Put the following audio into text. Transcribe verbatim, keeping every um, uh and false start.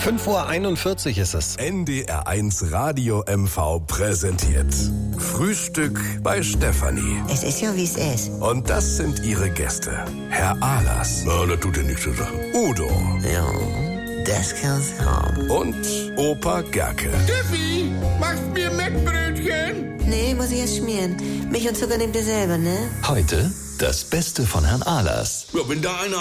fünf Uhr einundvierzig ist es. N D R eins Radio M V präsentiert Frühstück bei Stefanie. Es ist ja, wie es ist. Und das sind ihre Gäste. Herr Ahlers. Ja, das tut ja nichts zur Sache. Udo. Ja, das kann's haben. Und Opa Gerke. Steffi, machst mir Mettbrötchen? Nee, muss ich erst schmieren. Milch und Zucker nehmt ihr selber, ne? Heute das Beste von Herrn Ahlers. Ja, wenn da einer